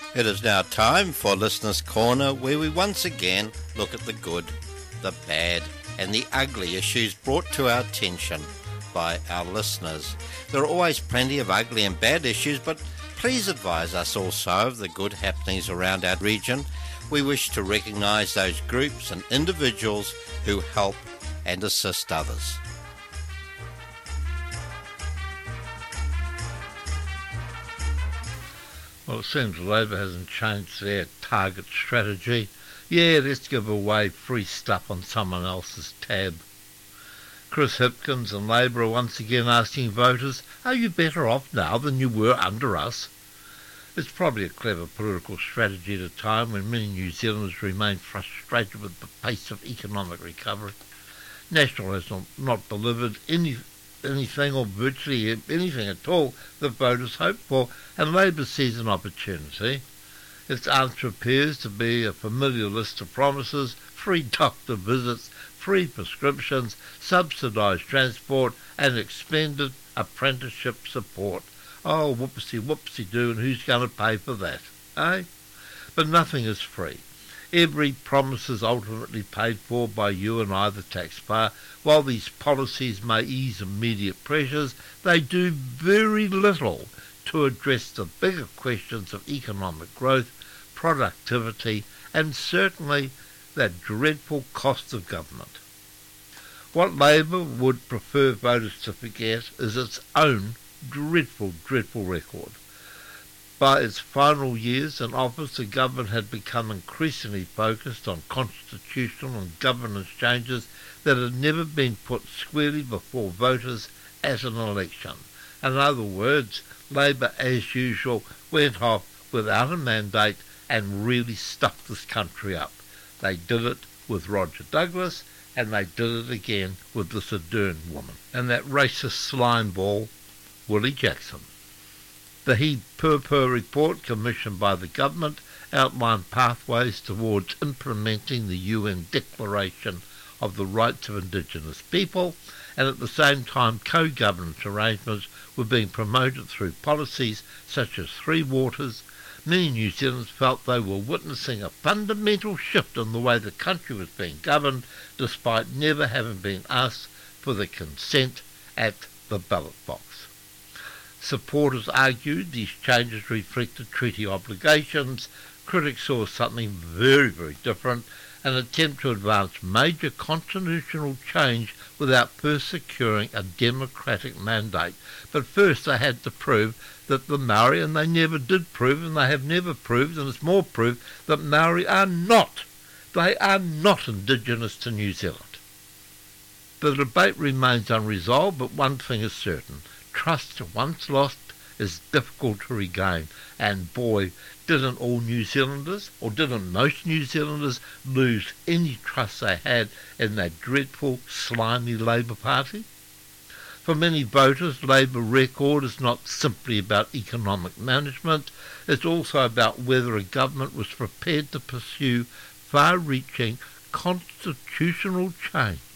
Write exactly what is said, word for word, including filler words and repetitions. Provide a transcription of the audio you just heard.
It is now time for Listener's Corner, where we once again look at the good, the bad and the ugly issues brought to our attention by our listeners. There are always plenty of ugly and bad issues, but please advise us also of the good happenings around our region. We wish to recognise those groups and individuals who help and assist others. Well, it seems Labor hasn't changed their target strategy. Yeah, let's give away free stuff on someone else's tab. Chris Hipkins and Labor are once again asking voters, are you better off now than you were under us? It's probably a clever political strategy at a time when many New Zealanders remain frustrated with the pace of economic recovery. National has not, not delivered any anything or virtually anything at all that voters hope for, and Labor sees an opportunity. Its answer appears to be a familiar list of promises: free doctor visits, free prescriptions, subsidised transport and expanded apprenticeship support. Oh, whoopsie whoopsie do, and who's going to pay for that, eh? But nothing is free. Every promise is ultimately paid for by you and I, the taxpayer. While these policies may ease immediate pressures, they do very little to address the bigger questions of economic growth, productivity, and certainly that dreadful cost of government. What Labor would prefer voters to forget is its own dreadful, dreadful record. By its final years in office, the government had become increasingly focused on constitutional and governance changes that had never been put squarely before voters at an election. In other words, Labor, as usual, went off without a mandate and really stuffed this country up. They did it with Roger Douglas, and they did it again with this Ardern woman and that racist slimeball, Willie Jackson. The He Purpur report, commissioned by the government, outlined pathways towards implementing the U N Declaration of the Rights of Indigenous People, and at the same time co-governance arrangements were being promoted through policies such as Three Waters. Many New Zealanders felt they were witnessing a fundamental shift in the way the country was being governed, despite never having been asked for the consent at the ballot box. Supporters argued these changes reflected treaty obligations. Critics saw something very, very different, an attempt to advance major constitutional change without first securing a democratic mandate. But first they had to prove that the Maori, and they never did prove, and they have never proved, and it's more proof that Maori are not, they are not indigenous to New Zealand. The debate remains unresolved, but one thing is certain: trust once lost is difficult to regain, and boy, didn't all New Zealanders, or didn't most New Zealanders, lose any trust they had in that dreadful, slimy Labour Party? For many voters, Labour record is not simply about economic management, it's also about whether a government was prepared to pursue far-reaching constitutional change.